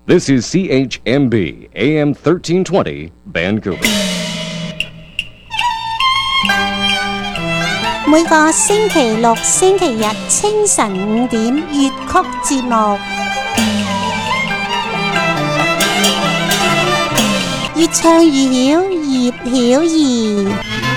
This is CHMB AM 1320 Vancouver. 每個星期六、星期日清晨5點粵曲節目，越唱越曉，葉曉儀。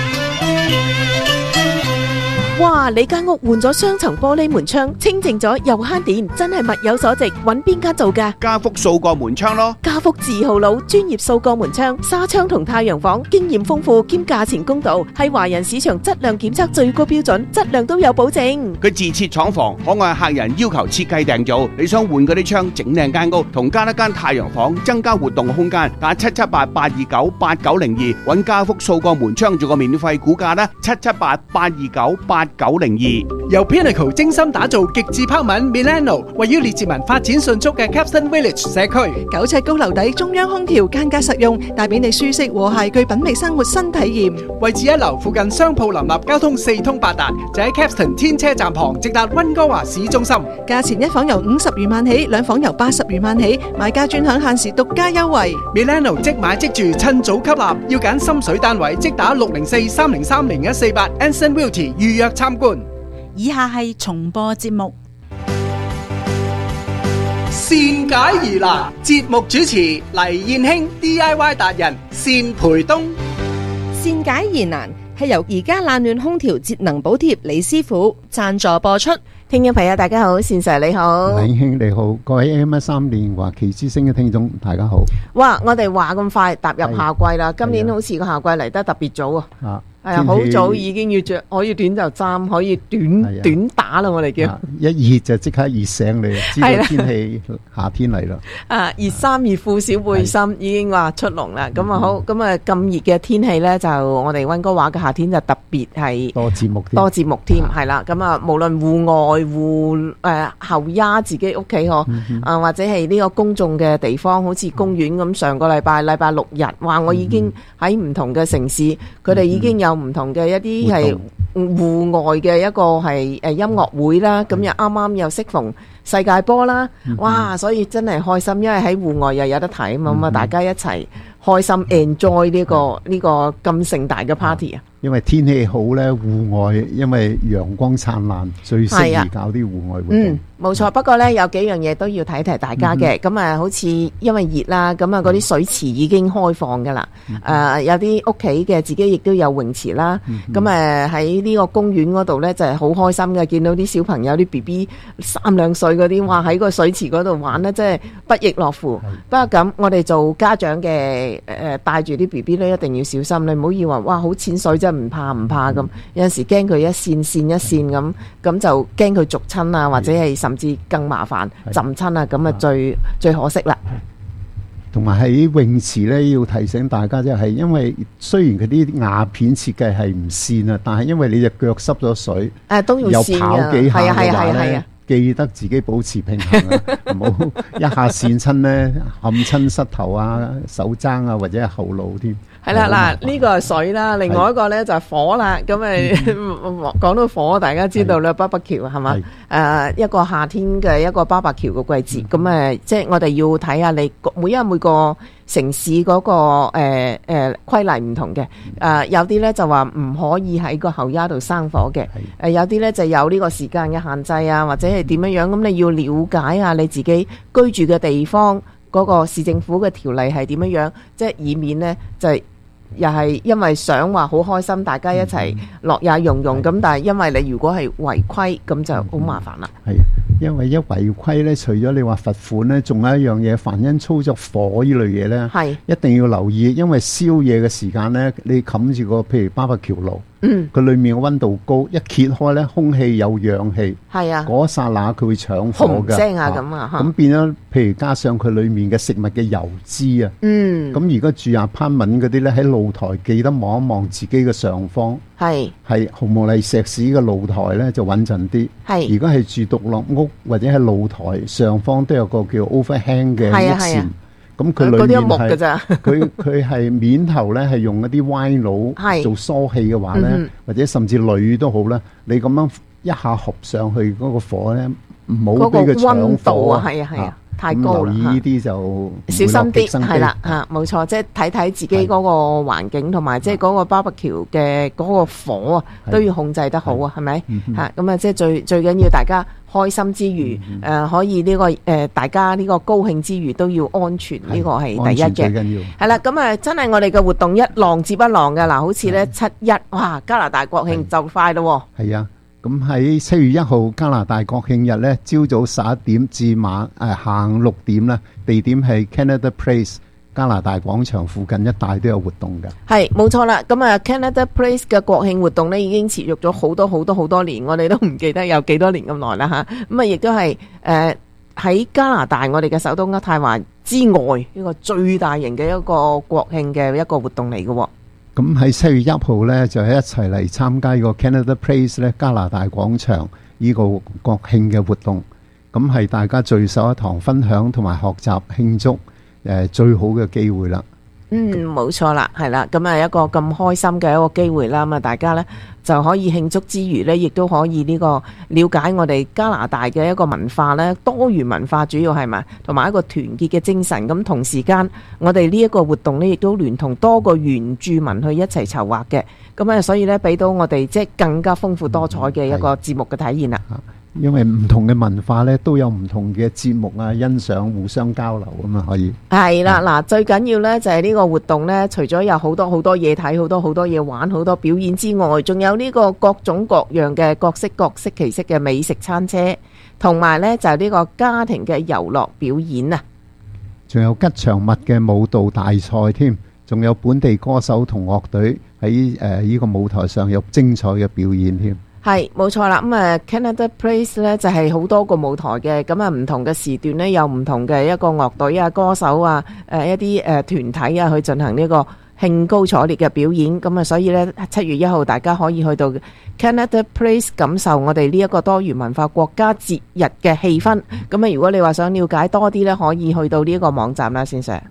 哇！你間屋換咗雙層玻璃門窗，清淨咗又慳電，真係物有所值。揾邊間做㗎？ 家福數個門窗咯。 家福字號佬，專業數個門窗、紗窗同太陽房，經驗豐富兼價錢公道，係華人市場質量檢測最高標準，質量都有保證。 佢自設廠房，可按客人要求設計訂造。你想換嗰啲窗，整靚間屋，同加一間太陽房，增加活動空間，打778-829-8902，揾家福數個門窗做個免費估價啦，778-829-8902。 由 Pinnacle 精心打造極致拋紋 Milano， 位於列治文發展迅速嘅 Capstan Village 社區，9尺高樓底，中央空調，間隔實用，帶俾你舒適和諧具品味生活新體驗。位置一流，附近商鋪林立，交通四通八達，就喺 Capstan 天車站旁，直達溫哥華市中心。價錢一房由50餘萬起，兩房由80餘萬起，買家專享限時獨家優惠。Milano 即買即住，趁早吸納，要揀心水單位，即打604-303-0148 Anson Realty 預約參觀。 以下係重播節目。 善解疑難，節目主持黎燕卿 DIY 達人單培東。 善解疑難係由而家冷暖空調節能補貼李師傅贊助播出。 聽眾朋友大家好，善 Sir 你好。 黎兄你好，各位 AM3連華旗之聲嘅聽眾大家好。 哇，我哋話咁快踏入夏季啦，今年好似個夏季嚟得特別早啊。係啊，好早已經要着，可以短袖衫，可以短打啦，我哋叫。 一熱就即刻熱醒你，知道天氣夏天嚟啦。 啊，熱衫熱褲小背心已經話出籠啦。咁啊好，咁啊咁熱嘅天氣咧，就我哋溫哥華嘅夏天就特別係多節目添， 係啦。咁啊，無論戶外後丫自己屋企或者係呢個公眾嘅地方，好似公園咁。上個禮拜6日，哇！我已經喺唔同嘅城市，佢哋已經有唔同嘅一啲係戶外嘅一個係音樂會啦，咁又啱啱又適逢世界波啦，哇！所以真係開心，因為喺戶外又有得睇啊嘛，咁啊大家一齊開心 enjoy 呢個咁盛大嘅 party 啊！ 因為天氣好咧，戶外因為陽光燦爛，最適宜搞啲戶外活動。 冇錯，不過呢，有幾樣嘢都要提提大家嘅。咁啊，好似因為熱啦，咁啊嗰啲水池已經開放噶啦。有啲屋企嘅自己亦都有泳池啦。咁喺呢個公園嗰度呢，就係好開心嘅，見到啲小朋友啲 BB 3-2歲嗰啲，哇喺個水池嗰度玩呢，真係不亦樂乎。不過咁，我哋做家長嘅帶住啲 BB 呢，一定要小心。你唔好以為哇好淺水真係唔怕咁，有陣時驚佢一線咁就驚佢逐親啊，或者係甚至更麻煩浸親啊，咁啊最可惜啦。 同埋喺泳池咧，要提醒大家，就係因為雖然佢啲瓦片設計係唔跣啊，但係因為你隻腳濕咗水， 都要跣啊， 又跑幾下嘅話係啊。 記得自己保持平衡啊，唔好一下跣親咧，冚親膝頭啊、手踭啊，或者係後腦添。 係啦，嗱呢個係水啦，另外一個咧就係火啦。咁講到火，大家知道啦，BBQ係嘛？一個夏天嘅一個 BBQ 嘅季節。咁即係我哋要睇下你每個城市嗰個規例唔同嘅。有啲咧就話唔可以喺個後丫度生火嘅。有啲咧就有呢個時間嘅限制啊，或者係點樣樣。咁你要了解下你自己居住嘅地方嗰個市政府嘅條例係點樣樣，即係以免呢就係。又係因為想話好開心，大家一齊樂也融融咁，但係因為你如果係違規，咁就好麻煩啦。 係，因為一違規咧，除咗你話罰款咧，仲有一樣嘢，凡因操作火呢類嘢咧，係一定要留意，因為燒嘢嘅時間咧，你冚住個譬如BBQ爐。佢裏面嘅溫度高，一揭開咧，空氣有氧氣，係啊，嗰一剎那佢會搶火㗎， 紅聲啊咁啊， 咁變咗，譬如加上佢裏面嘅食物嘅油脂啊，咁如果住apartment嗰啲咧，喺露台記得望一望自己嘅上方，係紅毛泥石屎嘅露台咧就穩陣啲，係如果係住獨立屋或者喺露台上方都有個叫 overhang 嘅屋檐。咁佢裏面係佢係面頭咧，係用一啲歪佬做疏氣嘅話咧，或者甚至鋁都好啦。你咁樣一下合上去嗰個火咧，唔好俾佢搶火啊！係啊係啊， 太高啦， 留意呢啲就小心啲，係啦嚇，冇錯，即係睇睇自己嗰個環境同埋即係嗰個 barbecue 嘅嗰個火啊，都要控制得好啊，係咪嚇？咁啊，即係最緊要大家開心之餘，可以呢個大家呢個高興之餘都要安全，呢個係第一嘅。最緊要係啦，咁啊，真係我哋嘅活動一浪接一浪嘅嗱，好似咧7/1，哇，加拿大國慶就快咯喎。係啊。 咁喺7月1號加拿大國慶日咧，朝早11點至下午6點啦，地點係 Canada Place 加拿大廣場附近一帶都有活動嘅。 係冇錯啦，咁啊 Canada Place 嘅國慶活動咧已經持續咗好多年，我哋都唔記得有幾多年咁耐啦嚇。咁啊亦都係喺加拿大我哋嘅首都渥太華之外呢個最大型嘅一個國慶嘅一個活動嚟嘅喎。 咁喺7月1號咧，就係一齊嚟參加呢個 Canada Place 咧加拿大廣場呢個國慶嘅活動。咁係大家聚首一堂，分享同埋學習慶祝最好嘅機會啦。 冇錯啦，係啦，咁啊一個咁開心嘅一個機會啦，咁啊大家呢就可以慶祝之餘呢，亦都可以呢個了解我哋加拿大嘅一個文化呢，多元文化主要係咪，同埋一個團結嘅精神。咁同時間，我哋呢一個活動呢，亦都聯同多個原住民去一齊籌劃嘅，咁啊所以呢，俾到我哋即係更加豐富多彩嘅一個節目嘅體驗啦。 因為唔同嘅文化咧，都有唔同嘅節目啊，欣賞互相交流咁啊，可以係啦。嗱，最緊要咧就係呢個活動咧，除咗有好多嘢睇，好多嘢玩，好多表演之外，仲有呢個各種各樣嘅各式其式嘅美食餐車，同埋咧就係呢個家庭嘅遊樂表演啊， 仲有吉祥物嘅舞蹈大賽添，仲有本地歌手同樂隊喺呢個舞台上有精彩嘅表演添。 係冇錯啦，咁啊 Canada Place 咧就係好多個舞台嘅，咁啊唔同嘅時段咧有唔同嘅一個樂隊啊、歌手啊、一啲團體啊去進行呢個興高采烈嘅表演，咁啊所以咧7月1號大家可以去到 Canada Place 感受我哋呢一個多元文化國家節日嘅氣氛。咁啊如果你話想了解多啲咧，可以去到呢一個網站啦，先生。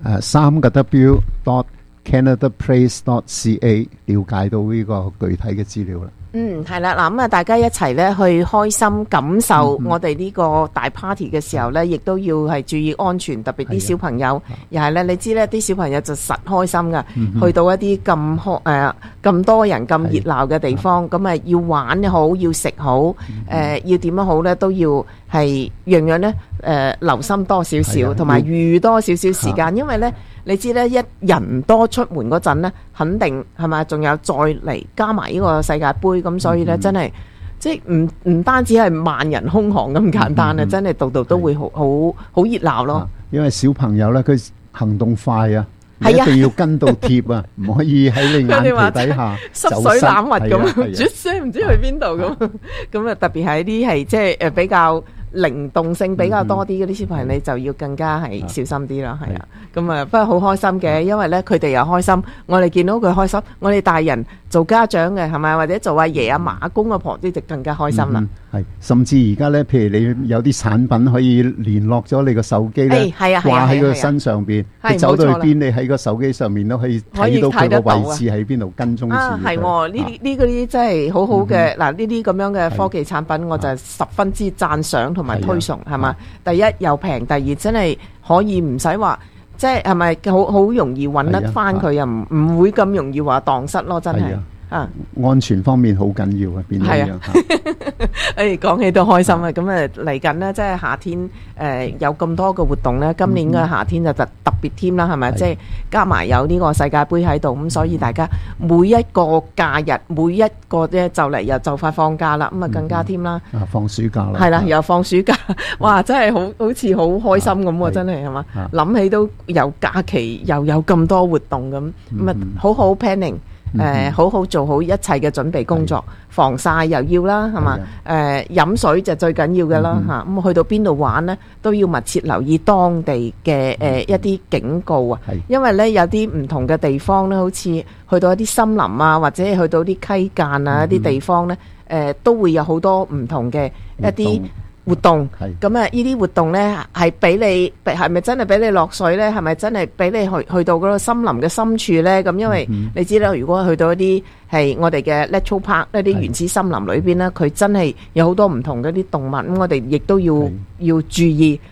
3W.canadaplace.ca 了解到呢個具體嘅資料啦。 係啦，嗱咁啊，大家一齊咧去開心感受我哋呢個大 party 嘅時候咧，亦都要係注意安全，特別啲小朋友，又係咧，你知咧啲小朋友就實開心噶，去到一啲咁多人咁熱鬧嘅地方，咁啊要玩好，要食好，要點樣好咧，都要係樣樣咧留心多少少，同埋預多少少時間，因為咧。你知咧，一人多出門嗰陣咧，肯定係咪？仲有再嚟加埋呢個世界盃，咁所以咧，真係即係唔單止係萬人空巷咁簡單啊！真係度度都會好熱鬧咯。因為小朋友咧，佢行動快啊，一定要跟到貼啊，唔可以喺你眼皮底下濕水攬物咁，絕聲唔知去邊度咁。咁啊，特別係啲係即係比較靈動性比較多啲嗰啲小朋友，你就要更加係小心啲啦，係啊。咁啊，不過好開心嘅，因為咧佢哋又開心，我哋見到佢開心，我哋大人做家長嘅係咪，或者做阿爺阿嫲阿公阿婆啲就更加開心啦。係，甚至而家咧，譬如你有啲產品可以聯絡咗你個手機咧，掛喺佢身上邊，你走到去邊，你喺個手機上面都可以睇到佢個位置喺邊度，跟蹤住佢。啊，係喎，呢啲真係好好嘅。嗱，呢啲咁樣嘅科技產品，我就十分之讚賞同埋推崇，係嘛？第一又平，第二真係可以唔使話。即係咪好容易揾得翻佢，又唔會咁容易話蕩失咯，真係啊！安全方面好緊要啊，變咗樣。誒，講起都開心啊！咁啊嚟緊呢，即係夏天有咁多嘅活動呢。今年嘅夏天就特別添啦，係咪？即係加埋有呢個世界盃喺度，咁所以大家每一個假日，每一個咧就嚟又就快放假啦，咁啊更加添啦。放暑假啦，係啦，又放暑假，哇！真係好似好開心咁喎，真係係嘛？諗起都有假期，又有咁多活動咁，咁啊好好 planning。好好做好一切嘅準備工作，防曬又要啦，係嘛？飲水就最緊要嘅啦嚇。咁去到邊度玩呢，都要密切留意當地嘅一啲警告啊。因為呢，有啲唔同嘅地方呢，好似去到一啲森林啊，或者去到啲溪澗啊一啲地方呢，都會有好多唔同嘅一啲活動。咁啊，呢啲活動呢係俾你係咪真係俾你落水呢？係咪真係俾你去到嗰個森林嘅深處呢？咁因為你知啦，如果去到一啲係我哋嘅 Natural Park 一啲原始森林裏邊呢，佢真係有好多唔同嘅啲動物，咁我哋亦都要注意。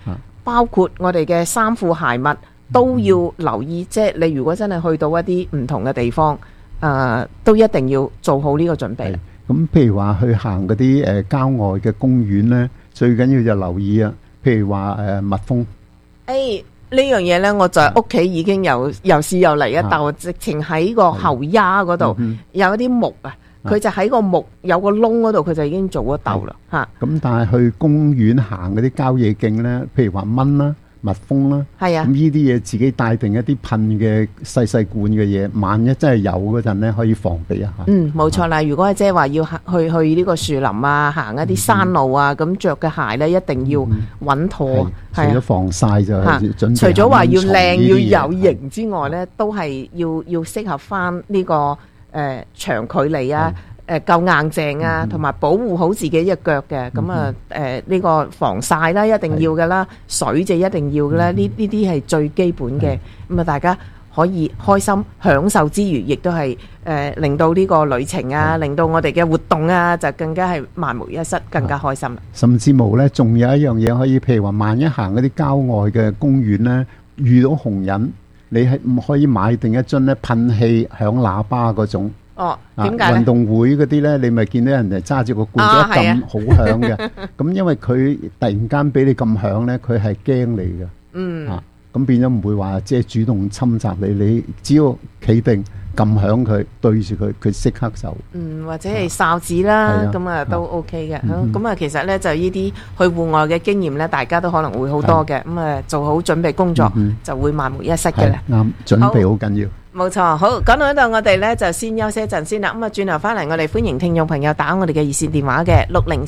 包括我哋嘅衫褲鞋襪都要留意。即係你如果真係去到一啲唔同嘅地方，都一定要做好呢個準備。 咁譬如話去行嗰啲郊外嘅公園咧，最緊要就留意啊。譬如話蜜蜂。 呢樣嘢呢，我就喺屋企已經又試又嚟一竇，直情喺個後丫嗰度有一啲木啊，佢就喺個木有個窿嗰度，佢就已經做咗竇啦嚇。 咁但係去公園行嗰啲郊野徑呢，譬如話蚊啦、蜜蜂啦， 係啊， 咁呢啲嘢自己帶定一啲噴嘅細罐嘅嘢，萬一真係有嗰陣呢，可以防備一下。 冇錯啦。如果係即係話要去呢個樹林啊，行一啲山路啊，咁着嘅鞋呢，一定要穩妥。 除咗防曬就準備。 除咗話要靚要有型之外呢，都係要適合翻呢個長距離啊。夠硬淨啊，同埋保護好自己隻腳嘅，咁呢個防曬啦，一定要嘅啦，水就一定要嘅啦，呢啲係最基本嘅。咁啊，大家可以開心享受之餘，亦都係令到呢個旅程啊，令到我哋嘅活動啊，就更加係萬無一失，更加開心啦。 甚至冇呢，仲有一樣嘢可以，譬如話，萬一行嗰啲郊外嘅公園呢，遇到紅人，你係唔可以買定一樽呢噴氣響喇叭嗰種。 點解咧？ 運動會嗰啲咧，你咪見到人哋揸住個罐一撳好響嘅，咁因為佢突然間俾你咁響咧，佢係驚你嘅。咁變咗唔會話即係主動侵襲你，你只要企定撳響佢，對住佢，佢即刻就或者係哨子啦，咁啊都 OK 嘅。咁啊，其實咧就呢啲去戶外嘅經驗咧，大家都可能會好多嘅。咁啊，做好準備工作就會萬無一失嘅啦。 啱，準備好緊要。 冇錯，好，講到呢度，我哋咧就先休息一陣先啦。咁啊，轉頭翻嚟，我哋歡迎聽眾朋友打我哋嘅熱線電話嘅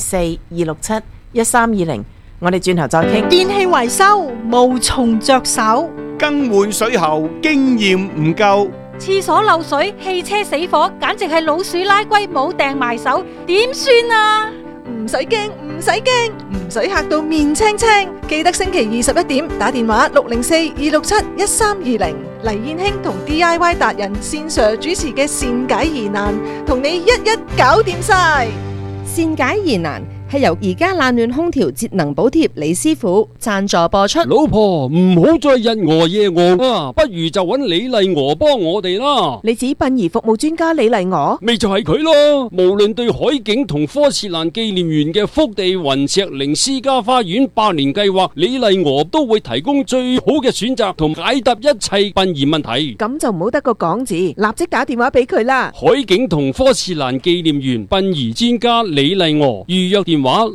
604-267-1320，我哋轉頭再傾。 電器維修無從着手， 更換水喉經驗唔夠， 廁所漏水、汽車死火，簡直係老鼠拉龜冇掟埋手，點算啊？ 唔使驚，唔使驚，唔使嚇到面青青。記得星期21點打電話604-267-1320，黎燕卿同 DIY 達人線上主持嘅善解疑難，同你一一搞掂晒。 善解疑難係由而家冷暖空調節能補貼李師傅贊助播出。 老婆唔好再日鵝夜鵝啊，不如就揾李麗鵝幫我哋啦。 你指殯儀服務專家李麗鵝？ 咪就係佢咯。無論對海景同科切蘭紀念園嘅福地雲石靈私家花園百年計劃，李麗鵝都會提供最好嘅選擇同解答一切殯儀問題。 咁就唔好得個講字，立即打電話俾佢啦。 海景同科切蘭紀念園殯儀專家李麗鵝，預約電話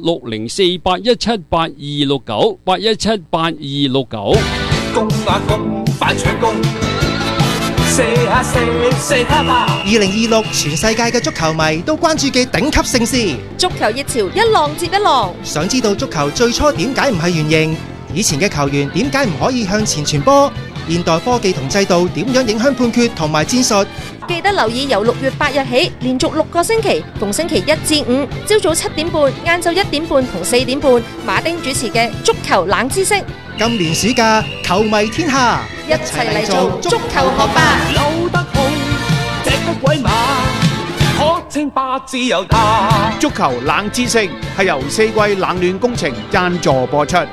604-817-8269，817-8269。 公啊公，快搶工！射下射，射下吧！2026全世界嘅足球迷都關注嘅頂級盛事， 足球熱潮一浪接一浪。 想知道足球最初點解唔係圓形？以前嘅球員點解唔可以向前傳波？現代科技同制度點樣影響判決同埋戰術？ 記得留意由6月8日起，連續6個星期，逢星期1至5，朝早7點半、晏晝1點半同4點半，馬丁主持嘅足球冷知識。 今年暑假，球迷天下， 一齊嚟做足球學霸。 扭得好，踢得鬼馬，可稱霸自由他。 足球冷知識係由四季冷暖工程贊助播出。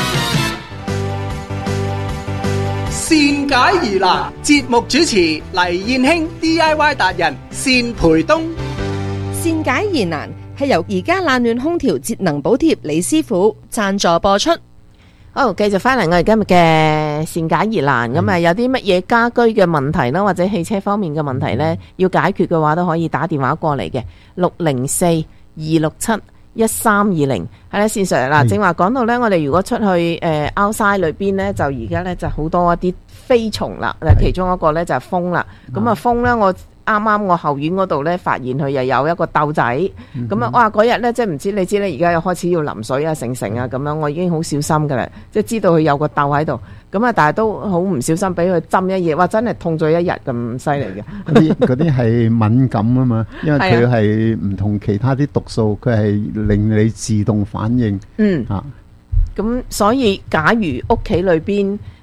善解疑難，節目主持黎燕卿 DIY 達人單培東。 善解疑難係由而家冷暖空調節能補貼李師傅贊助播出。 好，繼續翻嚟我哋今日嘅善解疑難。咁啊，有啲乜嘢家居嘅問題啦，或者汽車方面嘅問題呢，要解決嘅話，都可以打電話過嚟嘅604-267-1320。係啦，線上嗱，正話講到呢，我哋如果出去outside 裏邊呢，就而家呢就好多一啲飛蟲啦。其中一個呢就係蜂啦。咁啊，蜂呢，我啱啱我後院嗰度呢，發現佢又有一個竇仔。咁啊，哇！嗰日呢，即係唔知你知呢，而家又開始要淋水啊、成啊咁樣，我已經好小心噶啦，即係知道佢有個竇喺度。咁啊，但係都好唔小心俾佢針一嘢，哇！真係痛咗一日咁犀利嘅。 嗰啲係敏感啊嘛，因為佢係唔同其他啲毒素，佢係令你自動反應。咁所以假如屋企裏邊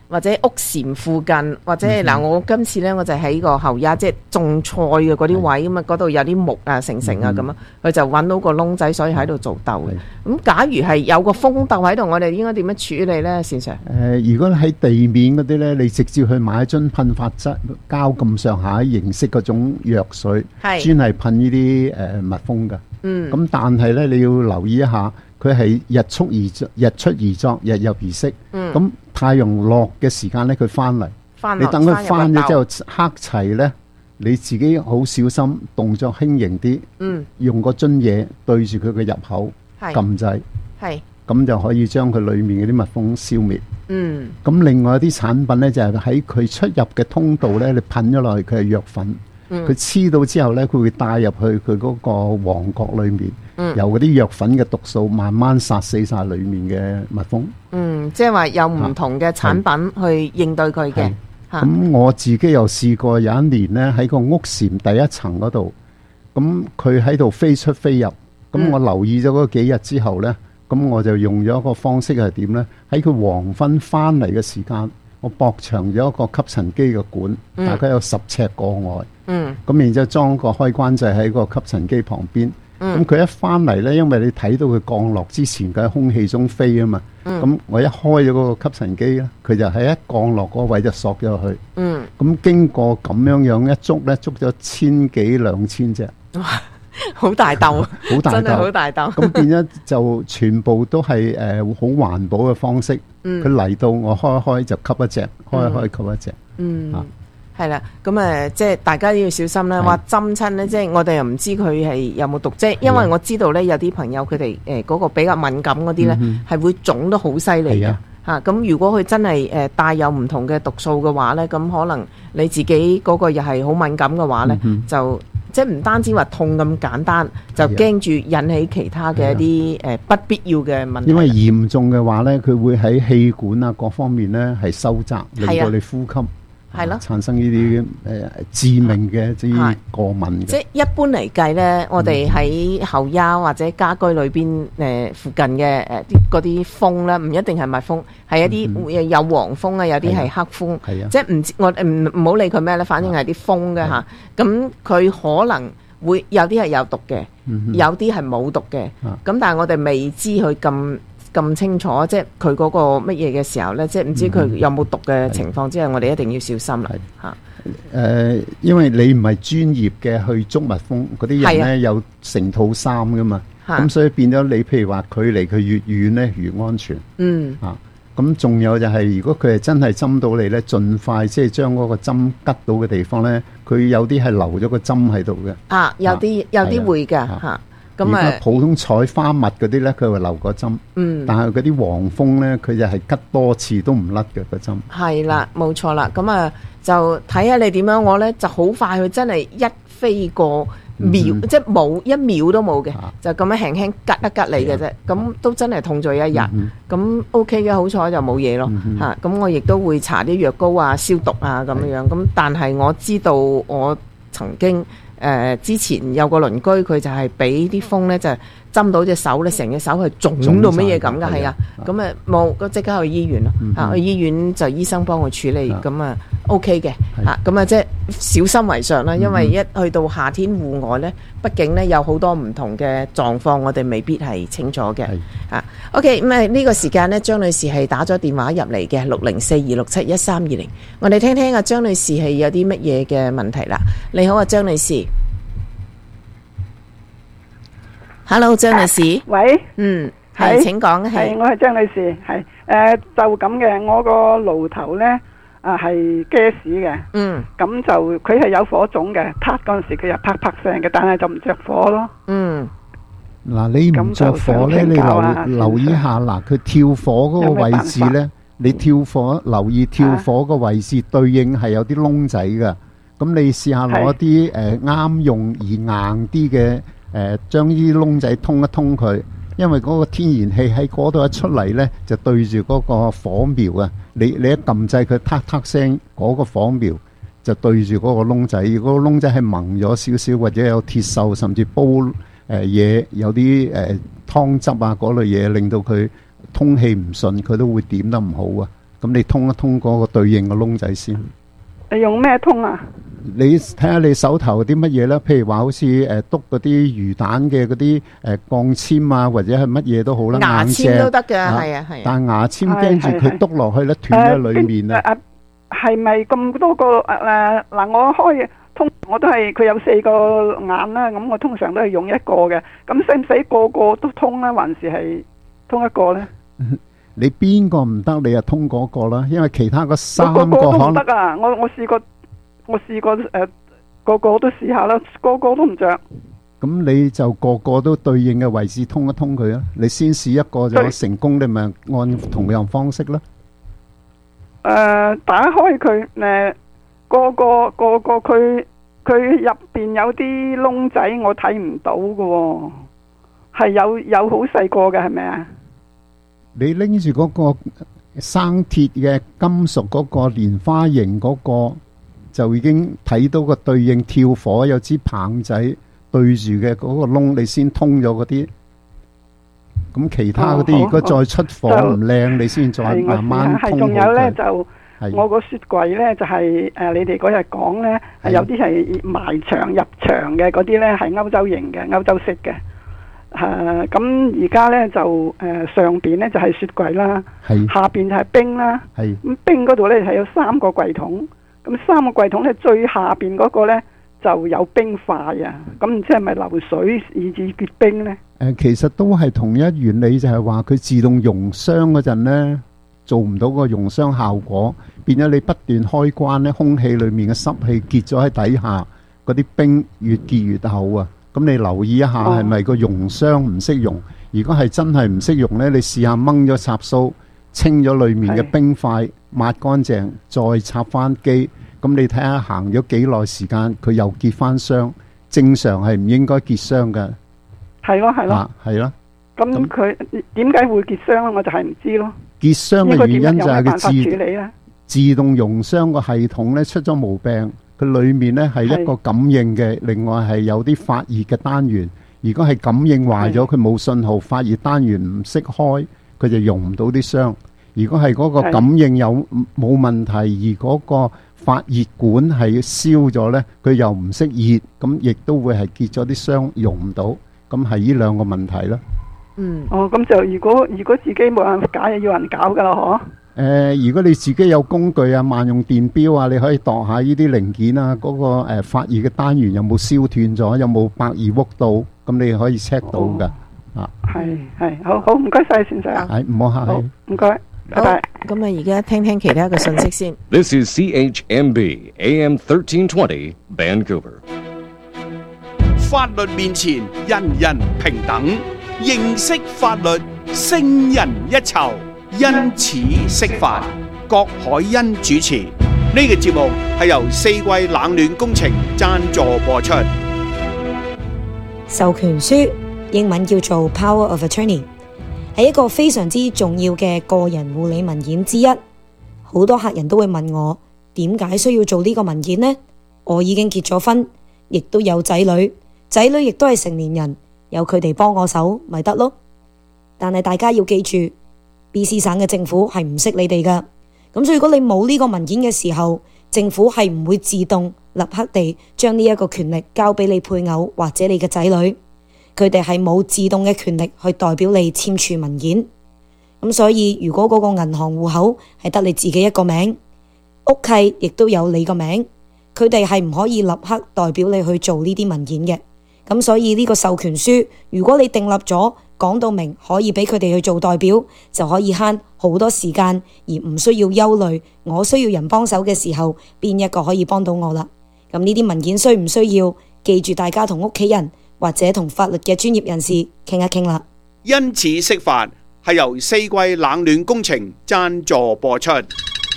或者屋簷附近，或者嗱，我今次咧我就喺個後丫，即係種菜嘅嗰啲位咁啊，嗰度有啲木啊、成啊咁啊，佢就揾到個窿仔，所以喺度做竇嘅。咁假如係有個風竇喺度，我哋應該點樣處理咧？善 Sir？ 如果喺地面嗰啲咧，你直接去買一樽噴發膠咁上下形式嗰種藥水，專係噴呢啲蜜蜂㗎。咁但係咧，你要留意一下，佢係日出而作，日入而息。咁太陽落嘅時間咧，佢翻嚟。你等佢翻咗之後黑齊咧，你自己好小心，動作輕盈啲。用個樽嘢對住佢嘅入口撳掣，咁就可以將佢裡面嗰啲蜜蜂消滅。咁另外一啲產品咧，就係喺佢出入嘅通道咧，你噴咗落去，佢係藥粉。佢黐到之後咧，佢會帶入去佢嗰個王國裏面，由嗰啲藥粉嘅毒素慢慢殺死晒裏面嘅蜜蜂。 即係話有唔同嘅產品去應對佢嘅。 咁我自己又試過有一年咧，喺個屋簷第一層嗰度，咁佢喺度飛出飛入，咁我留意咗嗰幾日之後咧，咁我就用咗一個方式係點咧？喺佢黃昏翻嚟嘅時間，我駁長咗一個吸塵機嘅管，大概有10尺過外。咁然之後裝個開關掣喺個吸塵機旁邊。咁佢一翻嚟咧，因為你睇到佢降落之前佢喺空氣中飛啊嘛。咁我一開咗嗰個吸塵機咧，佢就喺一降落嗰位就索咗入去。咁經過咁樣一捉咧，捉咗1000幾2000隻。 哇！好大竇，真係好大竇。咁變咗就全部都係好環保嘅方式。佢嚟到我開就吸一隻，開吸一隻。 係啦，咁即係大家都要小心啦。話針親咧，即係我哋又唔知佢係有冇毒，即係因為我知道咧，有啲朋友佢哋嗰個比較敏感嗰啲咧，係會腫得好犀利嘅嚇。咁如果佢真係帶有唔同嘅毒素嘅話咧，咁可能你自己嗰個又係好敏感嘅話咧，就即係唔單止話痛咁簡單，就驚住引起其他嘅一啲不必要嘅問題。 因為嚴重嘅話咧，佢會喺氣管啊各方面咧係收窄，令到你呼吸。係咯，產生呢啲致命嘅啲過敏嘅。 即係一般嚟計咧，我哋喺後丫或者家居裏邊附近嘅嗰啲蜂咧，唔一定係蜜蜂，係一啲有黃蜂啊，有啲係黑蜂。即係唔知我唔好理佢咩咧，反正係啲蜂嘅嚇。咁佢可能會有啲係有毒嘅，有啲係冇毒嘅。咁但係我哋未知佢咁清楚，即係佢嗰個乜嘢嘅時候咧，即係唔知佢有冇毒嘅情況之下，我哋一定要小心啦嚇。 因為你唔係專業嘅去捉蜜蜂，嗰啲人咧有成套衫噶嘛，咁所以變咗你譬如話距離佢越遠咧越安全。咁仲有就係如果佢係真係針到你咧，盡快即係將嗰個針拮到嘅地方咧，佢有啲係留咗個針喺度嘅。有啲會㗎嚇。 咁普通採花蜜嗰啲咧，佢會留個針。但係嗰啲黃蜂咧，佢就係拮多次都唔甩嘅個針。係啦，冇錯啦。咁就睇下你點樣。我咧就好快，佢真係一飛過秒，即係冇1秒都冇嘅，就咁樣輕輕拮一拮你嘅啫。咁都真係痛咗一日。咁 OK 嘅，好彩就冇嘢咯嚇。咁我亦都會搽啲藥膏啊、消毒啊咁樣。咁但係我知道我曾經。之前有個鄰居，佢就係俾啲蜂咧就針到隻手咧，成隻手係腫到乜嘢咁噶，係啊，咁冇，即刻去醫院咯，去醫院就醫生幫佢處理，咁OK 嘅，咁即係小心為上啦，因為一去到夏天戶外咧，畢竟咧有好多唔同嘅狀況，我哋未必係清楚嘅，OK， 咁呢個時間咧，張女士係打咗電話入嚟嘅60426712320，我哋聽聽阿張女士係有啲乜嘢嘅問題啦。你好啊，張女士。Hello， 張女士。 喂。 係，請講。 係，我係張女士。係，就咁嘅，我個爐頭咧係 gas 嘅。咁就佢係有火種嘅，撻嗰陣時佢又啪啪聲嘅，但係就唔着火咯。 嗱，你唔着火咧，你留意下嗱，佢跳火嗰個位置咧，你跳火留意跳火個位置對應係有啲窿仔噶。咁你試下攞啲啱用而硬啲嘅。將呢啲窿仔通一通佢，因為嗰個天然氣喺嗰度一出嚟呢，就對住嗰個火苗啊！你一撳掣佢嗒嗒聲，嗰個火苗就對住嗰個窿仔。如果個窿仔係蒙咗少少，或者有鐵鏽，甚至煲嘢有啲湯汁啊嗰類嘢，令到佢通氣唔順，佢都會點得唔好啊！ 咁你通一通嗰個對應嘅窿仔先。 你用咩通啊？ 你睇下你手頭啲乜嘢啦，譬如話好似篤嗰啲魚蛋嘅嗰啲鋼籤啊，或者係乜嘢都好啦， 牙籤都得嘅， 係係啊係啊。 但係牙籤驚住佢篤落去咧斷喺裡面啊。 係咪咁多個嗱？我開通我都係佢有4個眼啦，咁我通常都係用一個嘅。咁使唔使個個都通咧，還是係通一個咧？ 你邊個唔得，你就通嗰個啦，因為其他嗰3個可能個個都唔得啊！我試過個個都試下啦，個個都唔着。咁你就個個都對應嘅位置通一通佢啊！你先試一個就成功，你咪按同樣方式啦。 打開佢個佢入邊有啲窿仔，我睇唔到㗎喎，係有好細個嘅，係咪啊？你拎住嗰個生鐵嘅金屬嗰個蓮花形嗰個，就已經睇到個對應跳火有支棒仔對住嘅嗰個窿，你先通咗嗰啲。咁其他嗰啲如果再出火唔靚，你先再慢慢通好佢。仲有呢就我個雪櫃呢就係你哋嗰日講呢，係有啲係埋牆入牆嘅嗰啲呢，係歐洲型嘅歐洲式嘅。咁而家呢就上邊呢就係雪櫃啦，下邊就係冰啦。咁冰嗰度呢係有3個櫃桶，咁3個櫃桶呢最下邊嗰個呢就有冰塊啊。咁唔知係咪流水以至結冰呢？其實都係同一原理，就係話佢自動溶霜嗰陣呢，做唔到個溶霜效果，變咗你不斷開關呢，空氣裡面嘅濕氣結咗喺底下，嗰啲冰越結越厚啊。咁你留意一下係咪個溶霜唔識溶？如果係真係唔識溶呢，你試下掹咗插蘇，清咗裡面嘅冰塊，抹乾淨，再插翻機。咁你睇下行咗幾耐時間，佢又結翻霜。正常係唔應該結霜嘅。係咯係咯。係咯。咁佢點解會結霜咧？我就係唔知咯。結霜嘅原因就係佢自動溶霜個系統呢出咗毛病。佢裏面呢係一個感應嘅，另外係有啲發熱嘅單元。如果係感應壞咗，佢冇信號，發熱單元唔識開，佢就溶唔到啲霜。如果係嗰個感應冇問題，而嗰個發熱管係燒咗呢，佢又唔識熱，咁亦都會係結咗啲霜，溶唔到。咁係呢兩個問題咯。咁就如果自己冇辦法搞，要人搞噶啦，嗬？如果你自己有工具啊，萬用電錶啊，你可以度下呢啲零件啊，嗰個發熱嘅單元有冇燒斷咗，有冇百二伏到，咁你可以 check 到噶。係好唔該晒，先生。唔好客氣。唔該，拜拜。 咁啊，而家聽聽其他嘅信息先。 This is CHMB AM 1320 Vancouver。 法律面前人人平等，認識法律勝人一籌。因此釋法，郭海欣主持。呢個節目係由四季冷暖工程贊助播出。 授權書英文叫做 Power of Attorney， 係一個非常之重要嘅個人護理文件之一。好多客人都會問我，點解需要做呢個文件呢？我已經結咗婚，亦都有仔女，仔女亦都係成年人，有佢哋幫我手咪得咯。但係大家要記住，BC 省嘅政府係唔識你哋噶，咁所以如果你冇呢個文件嘅時候，政府係唔會自動立刻地將呢一個權力交俾你配偶或者你嘅仔女，佢哋係冇自動嘅權力去代表你簽署文件。咁所以如果嗰個銀行戶口係得你自己一個名，屋契亦都有你個名，佢哋係唔可以立刻代表你去做呢啲文件嘅。咁所以呢個授權書，如果你訂立咗，講到明可以俾佢哋去做代表，就可以慳好多時間，而唔需要憂慮我需要人幫手嘅時候，邊一個可以幫到我啦。咁呢啲文件需唔需要？記住大家同屋企人或者同法律嘅專業人士傾一傾啦。 因此釋法係由四季冷暖工程贊助播出。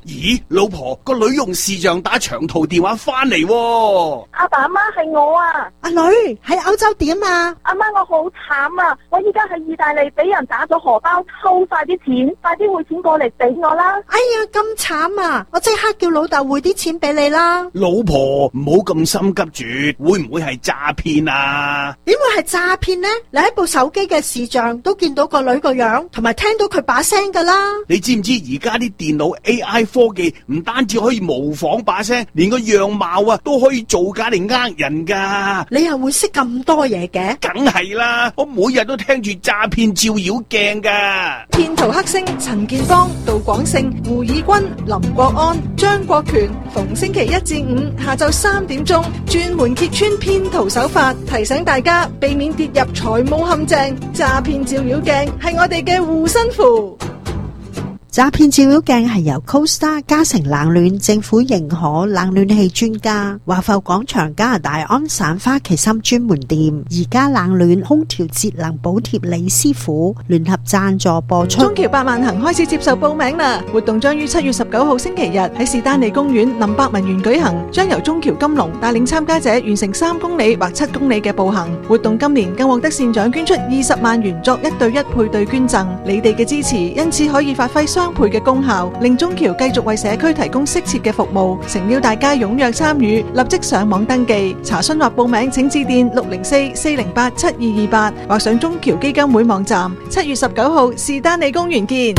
咦，老婆，個女用視像打長途電話翻嚟喎。 阿爸阿媽係我啊。 阿女喺歐洲點啊？ 阿媽，我好慘啊！我依家喺意大利俾人打咗荷包，偷晒啲錢，快啲匯錢過嚟俾我啦！ 哎呀，咁慘啊！我即刻叫老豆匯啲錢俾你啦。 老婆，唔好咁心急住，會唔會係詐騙啊？ 點會係詐騙呢？你喺部手機嘅視像都見到個女個樣，同埋聽到佢把聲噶啦。 你知唔知而家啲電腦 AI 科技唔單止可以模仿把聲，連個樣貌啊都可以造假嚟呃人噶。 你又會識咁多嘢嘅？ 梗係啦，我每日都聽住詐騙照妖鏡噶。 騙徒黑星陳建邦、杜廣勝、胡以軍、林國安、張國權，逢星期一至五下晝3點鐘，專門揭穿騙徒手法，提醒大家避免跌入財務陷阱。詐騙照妖鏡係我哋嘅護身符。 詐騙照妖鏡係由 CoStar 嘉誠冷暖政府認可冷暖氣專家華埠廣場加拿大安省花旗參專門店而家冷暖空調節能補貼李師傅聯合贊助播出。 中橋百萬行開始接受報名啦！活動將於7月19號星期日喺士丹利公園林百文園舉行，將由中橋金龍帶領參加者完成3公里或7公里嘅步行。活動今年更獲得善長捐出20萬元作1對1配對捐贈。你哋嘅支持因此可以發揮雙倍嘅功效，令中橋繼續為社區提供適切嘅服務。誠邀大家踴躍參與，立即上網登記查詢或報名，請致電604-408-7228或上中橋基金會網站。7月19號士丹利公園見。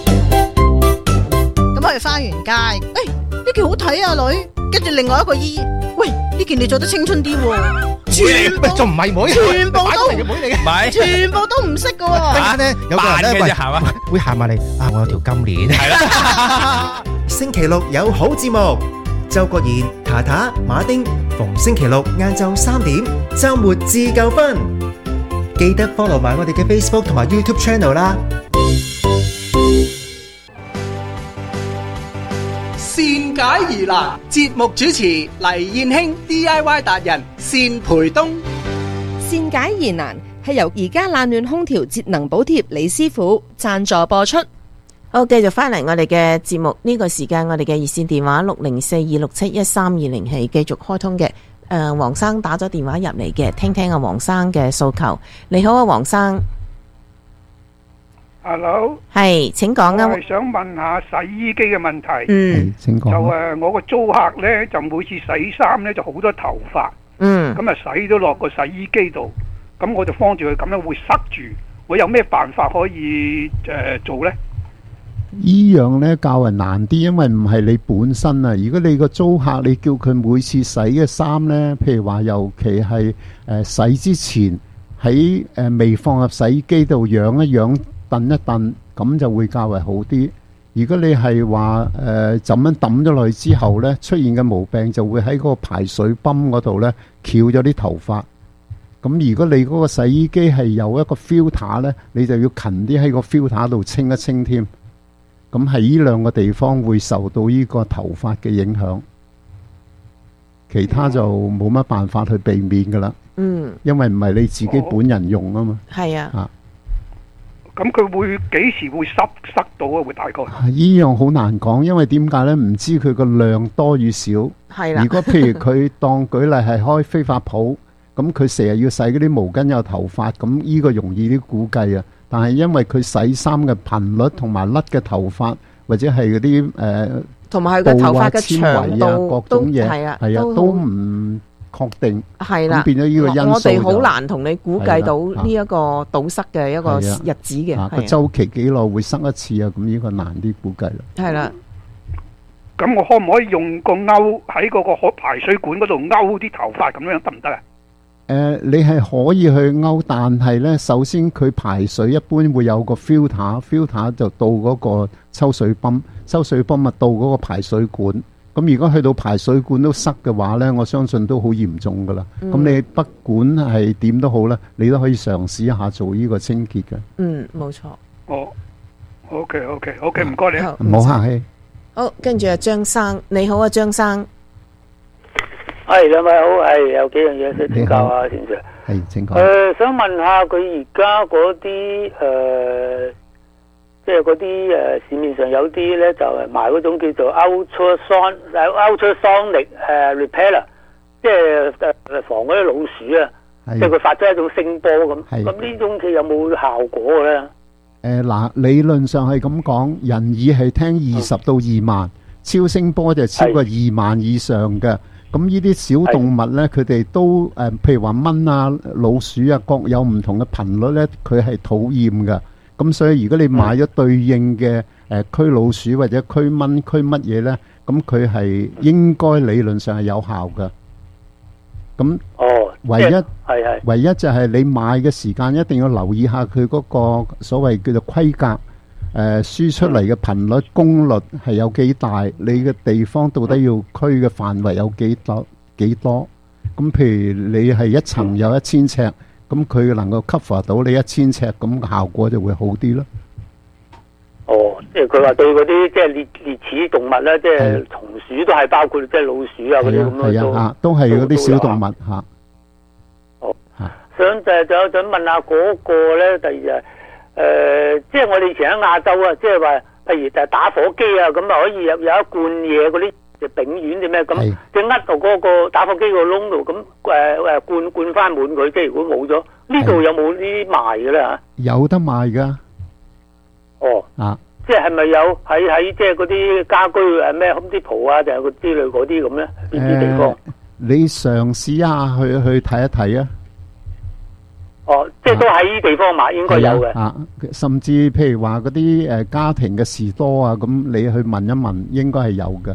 咁我哋花園街，呢件好睇啊女，跟住另外一個姨，喂，呢件你做得青春啲喎。 全部仲唔係妹？ 全部都唔係， 全部都唔識噶喎。 等陣咧，有個人咧會行埋嚟啊！我有條金鏈，係啦。 星期六有好節目，周國賢、塔塔、馬丁，逢星期六晏晝3點，週末自夠分。記得 follow 埋我哋嘅 Facebook 同埋 YouTube Channel 啦。 善解疑難，節目主持黎燕卿 DIY 達人善培東。 善解疑難係由而家冷暖空調節能補貼李師傅贊助播出。 好，繼續翻嚟我哋嘅節目，呢個時間我哋嘅熱線電話604-267-1320係繼續開通嘅。黃生打咗電話入嚟嘅，聽聽阿黃生嘅訴求。你好啊，黃生。 Hello， 係，請講啊。 我係想問下洗衣機嘅問題。 請講。 就我個租客呢，就每次洗衫呢就好多頭髮。咁啊洗咗落個洗衣機度，咁我就慌住佢咁樣會塞住。我有咩辦法可以做呢？ 依樣呢較為難啲，因為唔係你本身啊。如果你個租客你叫佢每次洗嘅衫呢，譬如話尤其係洗之前喺未放入洗衣機度養一養、燉一燉，咁就會較為好啲。如果你係話就咁樣抌咗落去之後呢，出現嘅毛病就會喺嗰個排水泵嗰度呢翹咗啲頭髮。咁如果你嗰個洗衣機係有一個 filter 呢，你就要勤啲喺個 filter 度清一清添。咁係呢兩個地方會受到呢個頭髮嘅影響，其他就冇乜辦法去避免噶啦。因為唔係你自己本人用啊嘛。 係啊。 咁佢會幾時會塞到啊？會大概？ 呢樣好難講，因為點解呢？唔知佢個量多與少。 係啦。 如果譬如佢當舉例係開飛髮鋪，咁佢成日要洗嗰啲毛巾有頭髮，咁呢個容易啲估計啊。但係因為佢洗衫嘅頻率同埋甩嘅頭髮或者係嗰啲同埋佢嘅頭髮嘅長度各種嘢係啊， 都唔確定。 係啦， 咁變咗呢個因素， 我哋好難同你估計到呢一個堵塞嘅一個日子嘅。 個週期幾耐會塞一次啊？咁呢個難啲估計啦。 係啦。 咁我可唔可以用個鈎喺嗰個排水管嗰度勾啲頭髮咁樣得唔得啊？ 你係可以去勾，但係呢，首先佢排水一般會有個 filter 就到嗰個抽水泵，抽水泵咪到嗰個排水管。咁如果去到排水管都塞嘅話呢，我相信都好嚴重噶啦。咁你不管係點都好啦，你都可以嘗試一下做呢個清潔嘅。 冇錯。 OK，唔該你。 唔好客氣。 好，跟住阿張生，你好啊，張生。 係兩位好，係有幾樣嘢想請教下先生。 係，請講。 想問下佢而家嗰啲即即係嗰啲市面上有啲咧就係賣嗰種叫做 ultrasonic repeller， 即係防嗰啲老鼠啊，即係佢發出一種聲波咁。咁呢種佢有冇效果嘅咧？ 嗱，理論上係咁講，人耳係聽20到2萬，超聲波就超過2萬以上嘅。咁呢啲小動物呢，佢哋都譬如話蚊啊、老鼠啊，各有唔同嘅頻率呢，佢係討厭嘅。咁所以如果你買咗對應嘅驅老鼠或者驅蚊、驅乜嘢呢，咁佢係應該理論上係有效嘅。咁唯一就係你買嘅時間一定要留意下佢嗰個所謂叫做規格，輸出嚟嘅頻率功率係有幾大，你嘅地方到底要驅嘅範圍有幾多？咁譬如你係一層有1000尺，咁佢能夠 cover 到你1000尺，咁效果就會好啲咯。 即係佢話對嗰啲即係獵齒動物咧，即係松鼠都係包括即係老鼠啊嗰啲咁咯， 都係嗰啲小動物嚇。 想問下嗰個咧，第二即係我哋以前喺亞洲啊，即係話譬如就打火機啊，咁啊可以有一罐嘢嗰啲就丙烷定咩咁，即係呃到嗰個打火機個窿度，咁灌翻滿佢，即係如果冇咗，呢度有冇呢啲賣嘅咧嚇？ 有得賣㗎。 即係咪有喺即係嗰啲家居咩 Home Depot啊，定係個之類嗰啲咁咧？邊啲地方？ 你嘗試下去睇一睇啊！ 即係都喺呢地方買，應該有嘅。 甚至譬如話嗰啲家庭嘅士多啊，咁你去問一問，應該係有嘅。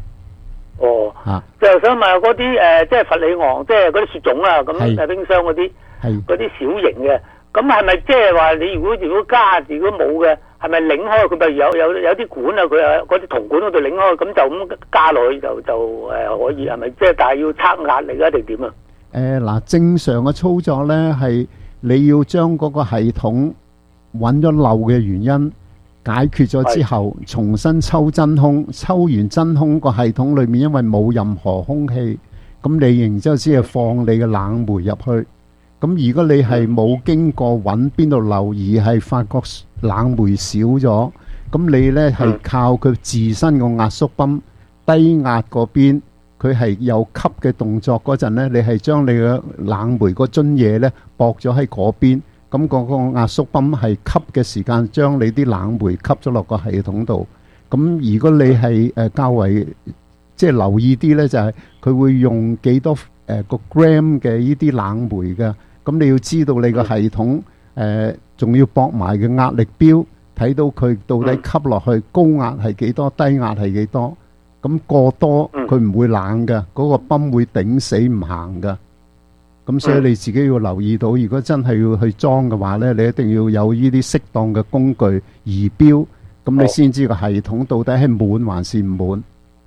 就想問下嗰啲即係佛里昂，即係嗰啲雪種啊，咁冰箱嗰啲小型嘅，咁係咪即係話你如果加，如果冇嘅？係咪擰開佢？譬如有啲管啊，佢嗰啲銅管嗰度擰開，咁就咁加落去就可以係咪？即係但係要測壓力啊定點啊？ 嗱，正常嘅操作呢係你要將嗰個系統揾咗漏嘅原因解決咗之後，重新抽真空，抽完真空個系統裏面因為冇任何空氣，咁你然之後先係放你嘅冷媒入去。咁如果你係冇經過揾邊度漏而係發覺冷媒少咗，咁你呢係靠佢自身個壓縮泵低壓嗰邊，佢係有吸嘅動作嗰陣呢，你係將你嘅冷媒嗰樽嘢呢駁咗喺嗰邊，咁嗰個壓縮泵係吸嘅時間將你啲冷媒吸咗落個系統度。咁如果你係較為即係留意啲呢，就係佢會用幾多個 gram 嘅呢啲冷媒嘅。咁你要知道你個系統仲要駁埋嘅壓力表，睇到佢到底吸落去高壓係幾多，低壓係幾多。咁過多佢唔會冷嘅，嗰個泵會頂死唔行嘅。咁所以你自己要留意到，如果真係要去裝嘅話呢，你一定要有呢啲適當嘅工具儀表，咁你先知個系統到底係滿還是唔滿。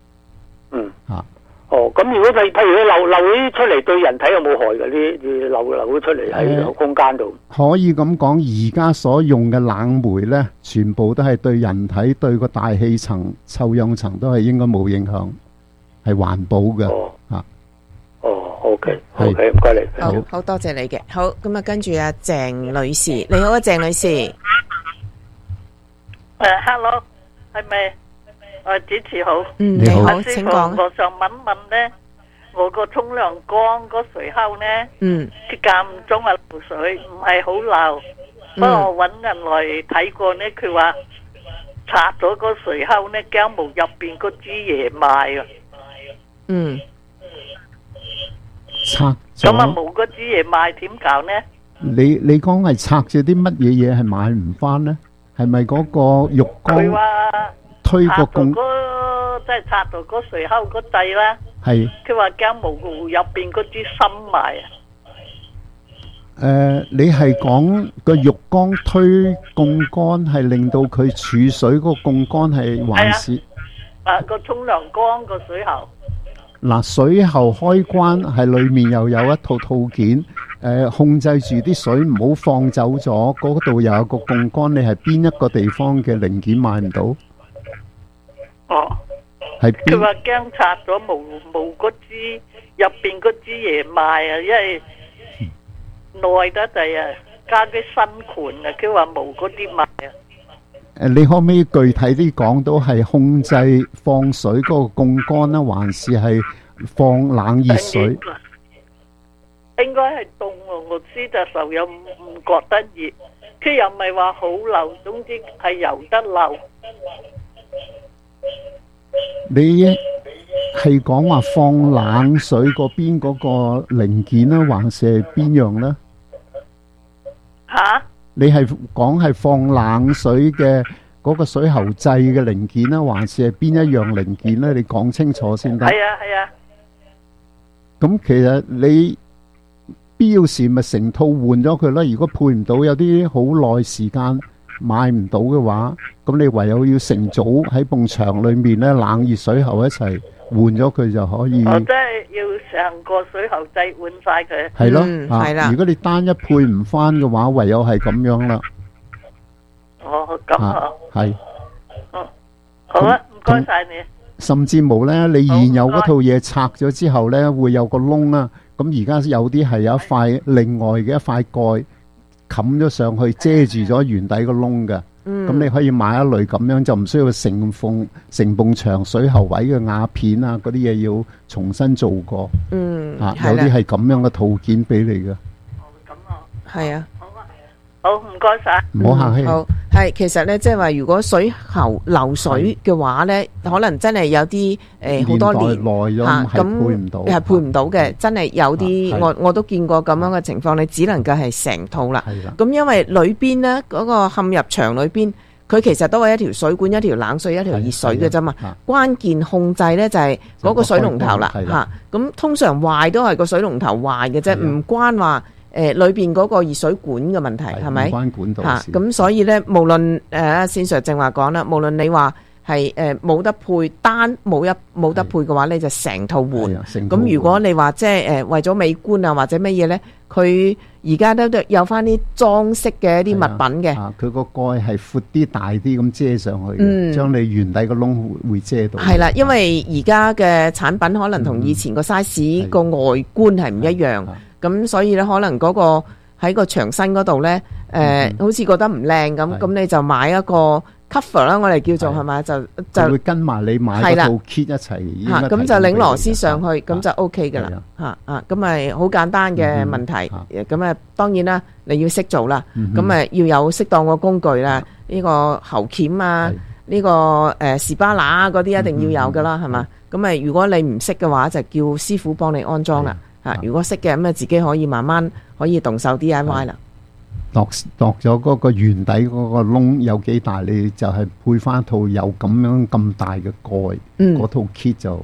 咁如果譬如漏啲出嚟，對人體有冇害嘅？啲漏咗出嚟喺空間度， 可以咁講，而家所用嘅冷媒呢，全部都係對人體、對個大氣層、臭氧層都係應該冇影響，係環保嘅。 OK，唔該你， 好多謝你嘅。好，咁啊，跟住阿鄭女士，你好啊，鄭女士。 Hello， 係咪？主持好， 你好，請講。 我想問咧，我個沖涼缸個水喉咧，佢間唔中啊漏水，唔係好漏。不過我揾人嚟睇過咧，佢話拆咗個水喉咧，驚冇入邊嗰支嘢賣啊。 拆咁啊冇嗰支嘢賣，點搞呢？ 你講係拆咗啲乜嘢嘢係買唔翻呢？係咪嗰個浴缸？ 佢話推個供即係插到個水喉個掣啦。 係。 佢話驚冇入邊嗰支芯賣啊。 你係講個浴缸推槓桿係令到佢儲水嗰個槓桿係還是？ 個沖涼缸個水喉。 嗱，水喉開關係裏面又有一套套件，控制住啲水唔好放走咗，嗰度又有個槓桿，你係邊一個地方嘅零件買唔到？係邊？ 佢話驚拆咗冇嗰支入邊嗰支嘢賣啊，因為耐得滯啊，加啲新款啊，佢話冇嗰啲賣啊。 你可唔可以具體啲講到係控制放水嗰個槓桿呢，還是係放冷熱水？ 應該係凍喎，我知隻手又唔覺得熱，佢又唔係話好流，總之係由得流。 你係講話放冷水嗰邊嗰個零件呢，還是係邊樣呢？ 吓？ 你係講係放冷水嘅嗰個水喉掣嘅零件呢，還是係邊一樣零件呢？你講清楚先得。 係啊係啊。 咁其實你必要時咪成套換咗佢啦。如果配唔到，有啲好耐時間買唔到嘅話，咁你唯有要成組喺埲牆裏面咧，冷熱水喉一齊換咗佢就可以。 我真係要成個水喉掣換晒佢。 係咯，係啦。如果你單一配唔翻嘅話，唯有係咁樣啦。 哦，咁啊。 係。 哦，好啊，唔該晒你。 甚至冇咧，你現有嗰套嘢拆咗之後咧，會有個窿啊。咁而家有啲係有一塊另外嘅一塊蓋冚咗上去，遮住咗原底個窿嘅。咁你可以買一類咁樣，就唔需要成埲牆水喉位嘅瓦片啊，嗰啲嘢要重新做過。有啲係咁樣嘅套件俾你嘅。 係啊。 好，唔該晒。 唔好客氣。 好，係其實咧，即係話如果水喉漏水嘅話咧，可能真係有啲好多年咁係配唔到， 係配唔到嘅。真係有啲我都見過咁樣嘅情況，你只能夠係成套啦。咁因為裏邊咧嗰個嵌入牆裏邊，佢其實都係一條水管，一條冷水，一條熱水嘅啫嘛。關鍵控制咧就係嗰個水龍頭啦。嚇，咁通常壞都係個水龍頭壞嘅啫，唔關話。裏邊嗰個熱水管嘅問題係咪？ 關管道事。 咁所以咧，無論線上正話講啦，無論你話係冇得配單冇得配嘅話咧，就成套換。咁如果你話即係為咗美觀啊或者乜嘢咧，佢而家都有翻啲裝飾嘅一啲物品嘅。 佢個蓋係闊啲大啲咁遮上去，將你原底個窿會遮到。係啦，因為而家嘅產品可能同以前個 size 個外觀係唔一樣。咁所以咧，可能嗰個喺個牆身嗰度咧，好似覺得唔靚咁，你就買一個 cover 啦，我哋叫做係咪？就會跟埋你買嗰套 kit 一齊。 咁就擰螺絲上去，咁就 OK 噶啦。咁咪好簡單嘅問題。咁當然啦，你要識做啦。咁要有適當個工具啦。呢個喉鉗啊，呢個士巴拿嗰啲一定要有噶啦，係嘛？咁如果你唔識嘅話，就叫師傅幫你安裝啦。如果識嘅咁自己可以慢慢可以動手 DIY 啦。 度咗嗰個原底嗰個窿有幾大，你就係配翻套有咁大嘅蓋，嗰套 kit 就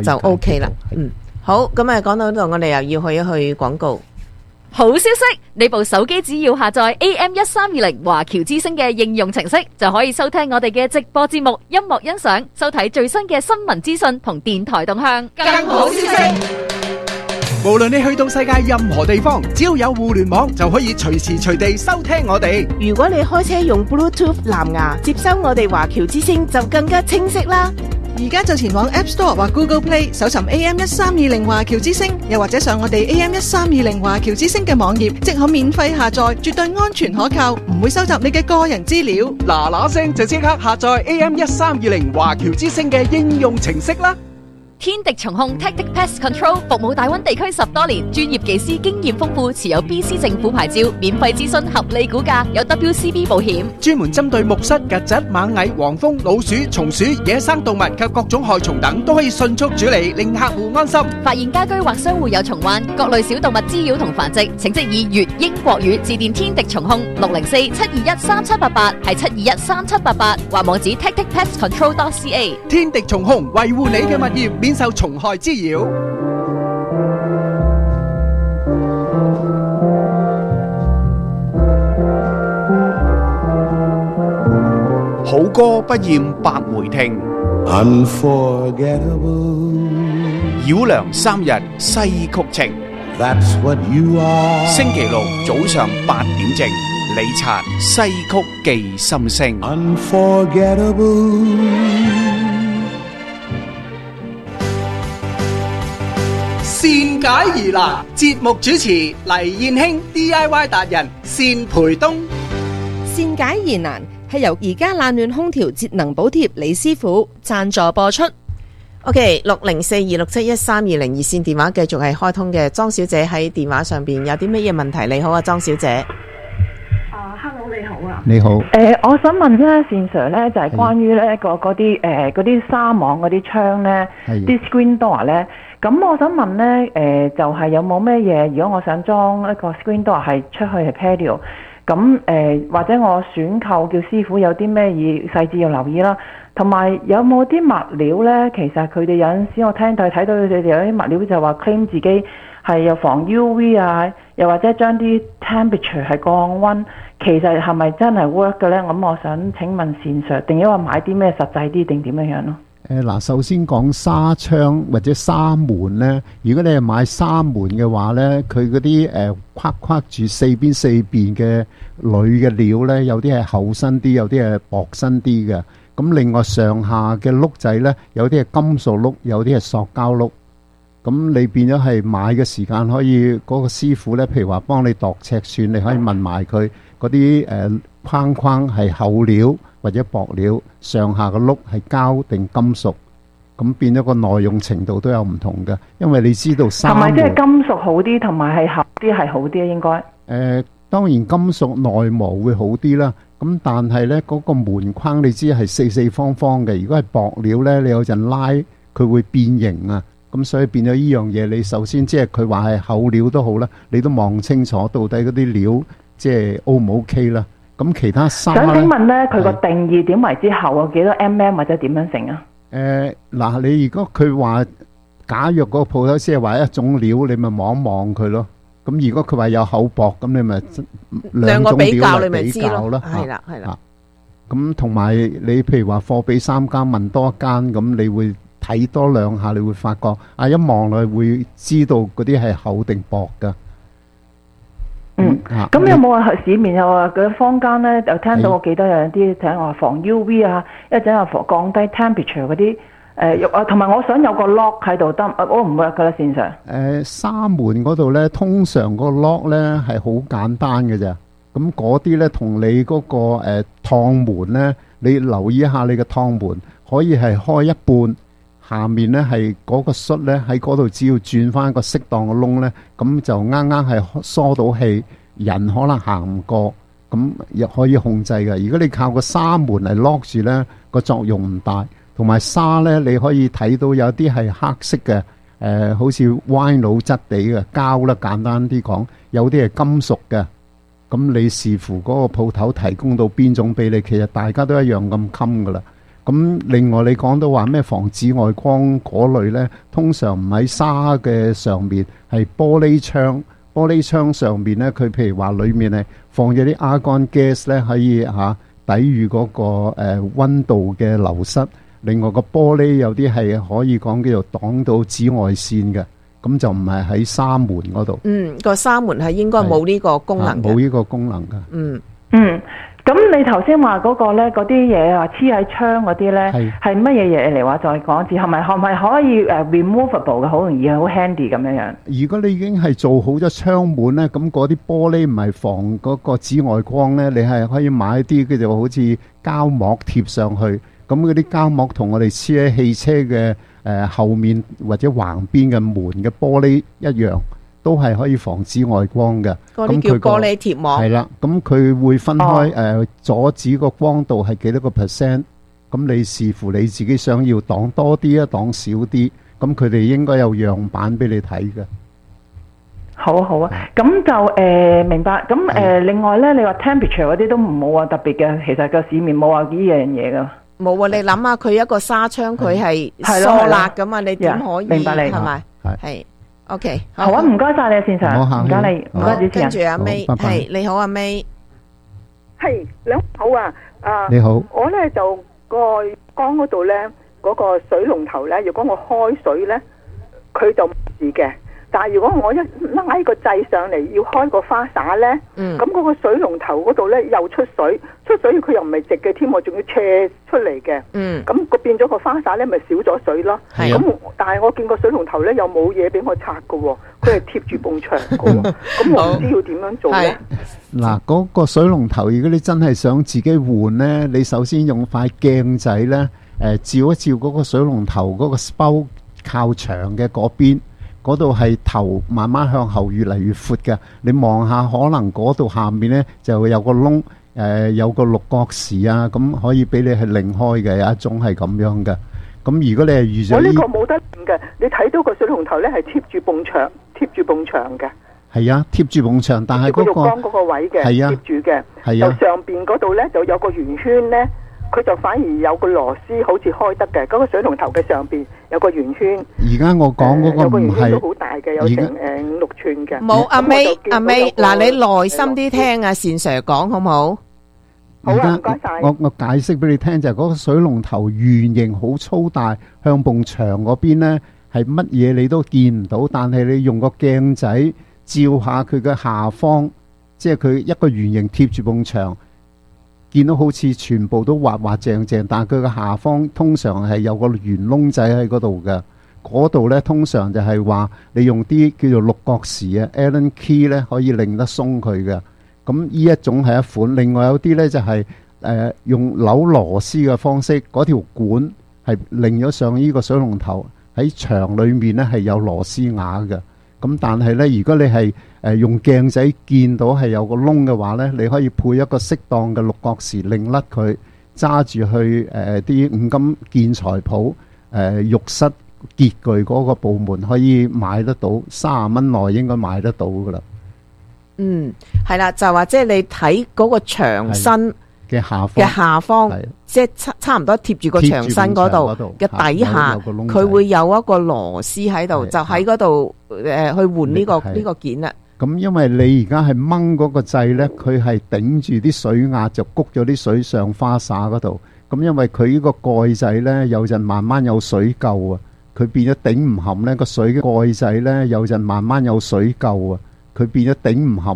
OK 啦。好，咁講到呢度，我哋又要去一去廣告。 好消息，你部手機只要下載 AM1320華僑之聲嘅應用程式，就可以收聽我哋嘅直播節目、音樂欣賞、收睇最新嘅新聞資訊同電台動向。更好消息！ 無論你去到世界任何地方，只要有互聯網，就可以隨時隨地收聽我哋。 如果你開車用 Bluetooth 藍牙接收我哋華僑之聲，就更加清晰啦。 而家就前往 App Store 或 Google Play 搜尋 AM1320 華僑之聲，又或者上我哋 AM1320 華僑之聲嘅網頁，即可免費下載，絕對安全可靠，唔會收集你嘅個人資料。嗱聲就即刻下載 AM1320 華僑之聲嘅應用程式啦。 天敵蟲控 Tactic Pest Control 服務大灣地區10多年，專業技師經驗豐富，持有 BC 政府牌照，免費諮詢，合理估價，有 WCB 保險， 專門針對木虱、曱甴、螞蟻、黃蜂、老鼠、松鼠、野生動物及各種害蟲等，都可以迅速處理，令客戶安心。 發現家居或商戶有蟲患，各類小動物滋擾同繁殖，請即以粵英國語致電天敵蟲控604-721-3788，係721-3788，或網址 tacticpestcontrol.ca。 天敵蟲控維護你嘅物業，免受蟲害滋擾。 好歌不厭百回聽，繞梁3日西曲情。星期六早上8點正，李察西曲記心聲。 善解疑難，節目主持黎燕卿 DIY 達人單培東。 善解疑難係係由宜家冷暖空調節能補貼李師傅贊助播出。 OK， 60426713202線電話繼續係開通嘅，莊小姐喺電話上邊有啲乜嘢問題？你好啊，莊小姐。 Hello， 你好啊。 你好。 我想問咧，善 Sir 咧就係關於咧嗰啲紗網嗰啲窗咧，啲 screen door 咧。咁我想問咧，就係有冇咩嘢？如果我想裝一個 screen door 係出去係 patio， 咁或者我選購叫師傅有啲咩細節要留意啦。同埋有冇啲物料咧？其實佢哋有陣時我睇到佢哋有啲物料就話 claim 自己係有防 UV 啊，又或者將啲 temperature 係降溫，其實係咪真係 work 嘅咧？咁我想請問善 Sir，定因為買啲咩實際啲定點樣咯？ 嗱，首先講紗窗或者紗門咧，如果你係買紗門嘅話咧，佢嗰啲框住四邊嘅鋁嘅料咧，有啲係厚身啲，有啲係薄身啲嘅。咁另外上下嘅碌仔咧，有啲係金屬碌，有啲係塑膠碌。咁你變咗係買嘅時間可以嗰個師傅咧，譬如話幫你度尺寸，你可以問埋佢嗰啲框係厚料或者薄料，上下嘅碌係膠定金屬，咁變咗個耐用程度都有唔同嘅。因為你知道紗門， 同埋即係金屬好啲，同埋係厚啲係好啲啊，應該。 當然金屬耐磨會好啲啦。咁但係咧嗰個門框你知係四方方嘅，如果係薄料咧，你有陣拉佢會變形啊。咁所以變咗呢樣嘢，你首先即係佢話係厚料都好啦，你都望清楚到底嗰啲料即係 O 唔 OK 啦。咁其他紗咧， 想請問咧，佢個定義點為之厚啊？幾多 mm 或者點樣成啊？ 嗱，你如果佢話假若嗰個鋪頭先係話一種料，你咪望一望佢咯。咁如果佢話有厚薄，咁你咪兩種料嚟比較咯。 係啦，係啦。 咁同埋你譬如話貨比三家，問多一間，咁你會睇多兩下，你會發覺一望落去會知道嗰啲係厚定薄噶。 咁有冇話市面又話佢坊間咧，就聽到我記得有啲睇話防 UV 啊，一陣又防降低 temperature 嗰啲。同埋我想有個 lock 喺度得，我唔 work 噶啦，線上。 紗門嗰度咧，通常個 lock 咧係好簡單嘅咋。咁嗰啲咧同你嗰個趟門咧，你留意一下你嘅趟門可以係開一半，下面咧係嗰個栓咧喺嗰度，只要轉翻一個適當嘅窿咧，咁就啱啱係疏到氣，人可能行唔過，咁亦可以控制嘅。如果你靠個紗門嚟 lock 住咧，個作用唔大。同埋紗咧，你可以睇到有啲係黑色嘅，好似 vinyl 質地嘅膠啦，簡單啲講，有啲係金屬嘅。咁你視乎嗰個鋪頭提供到邊種俾你，其實大家都一樣咁襟噶啦。咁另外你講到話咩防紫外光嗰類咧，通常唔喺紗嘅上面，係玻璃窗。玻璃窗上面咧，佢譬如話裡面係放咗啲 argon gas 咧，可以抵禦嗰個溫度嘅流失。另外個玻璃有啲係可以講叫做擋到紫外線嘅，咁就唔係喺紗門嗰度。 個紗門係應該冇呢個功能嘅。 冇呢個功能㗎。 咁你頭先話嗰個咧，嗰啲嘢話黐喺窗嗰啲咧，係乜嘢嘢嚟話？再講一次，係咪可以removable 嘅？好容易好 handy 咁樣樣。 如果你已經係做好咗窗門咧，咁嗰啲玻璃唔係防嗰個紫外光咧，你係可以買啲叫做好似膠膜貼上去。咁嗰啲膠膜同我哋黐喺汽車嘅後面或者橫邊嘅門嘅玻璃一樣，都係可以防紫外光嘅。 嗰啲叫玻璃貼膜。係啦，咁佢會分開阻止個光度係幾多個 %。咁你視乎你自己想要擋多啲啊，擋少啲。咁佢哋應該有樣板俾你睇嘅。 好啊，咁就明白。咁另外咧，你話 temperature 嗰啲都冇話特別嘅，其實個市面冇話呢樣嘢噶。 冇啊！你諗下，佢一個紗窗，佢係疏辣噶嘛？你點可以？ 明白你係咪？係 OK。 好啊，唔該晒你啊，先生。唔該你，唔該主持人。 跟住阿 May，係你好，阿 May。 係你好啊， 你好。 我咧就個缸嗰度咧，嗰個水龍頭咧，如果我開水咧，佢就冇事嘅。 但係如果我一拉個掣上嚟要開個花灑咧，咁嗰個水龍頭嗰度咧又出水佢又唔係直嘅添，我仲要斜出嚟嘅。咁個變咗個花灑咧咪少咗水咯。咁但係我見個水龍頭咧又冇嘢俾我拆㗎喎，佢係貼住埲牆㗎喎。咁我唔知要點樣做咧。 嗱，嗰個水龍頭如果你真係想自己換咧，你首先用塊鏡仔咧，照一照嗰個水龍頭嗰個 spout 靠牆嘅嗰邊。嗰度係頭慢慢向後越嚟越闊嘅，你望下可能嗰度下面呢就有個窿，有個六角匙啊，咁可以俾你係擰開嘅，有一種係咁樣嘅。咁如果你係遇上我呢個冇得擰嘅，你睇到個水龍頭呢係貼住埲牆嘅。係啊，貼住埲牆，但係嗰個嗰個位嘅，貼住嘅，就上邊嗰度呢就有個圓圈呢。佢就反而有個螺絲好似開得嘅，嗰個水龍頭嘅上邊有個圓圈。 而家我講嗰個唔係， 都好大嘅，有成5-6寸嘅。 冇，阿 May，嗱你耐心啲聽阿善 Sir 講好唔好？ 好啊，唔該晒。 我解釋俾你聽，就係嗰個水龍頭圓形好粗大，向埲牆嗰邊呢係乜嘢你都見唔到，但係你用個鏡仔照下佢嘅下方，即係佢一個圓形貼住埲牆。見到好似全部都滑滑淨淨，但係佢嘅下方通常係有個圓窿仔喺嗰度嘅。嗰度呢通常就係話你用啲叫做六角匙啊 ，Allen key 呢可以擰得鬆佢嘅。咁呢一種係一款，另外有啲呢就係用扭螺絲嘅方式，嗰條管係擰咗上呢個水龍頭喺牆裏面呢係有螺絲瓦嘅。咁但係呢，如果你係用鏡仔見到係有個窿嘅話呢，你可以配一個適當嘅六角匙擰甩佢，揸住去啲五金建材鋪浴室潔具嗰個部門可以買得到，30蚊內應該買得到噶啦。 係啦，就話即係你睇嗰個牆身嘅下方，即係差唔多貼住個牆身嗰度嘅底下，佢會有一個螺絲喺度，就喺嗰度去換呢個件啦。 咁因為你而家係掹嗰個掣呢，佢係頂住啲水壓，就谷咗啲水上花灑嗰度。咁因為佢呢個蓋仔呢，有陣慢慢有水垢啊，佢變咗頂唔冚呢個水蓋仔呢，有陣慢慢有水垢啊，佢變咗頂唔冚。